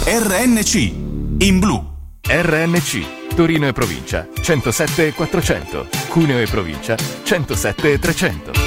RNC, in blu. RNC, Torino e provincia 107 400, Cuneo e provincia 107 300.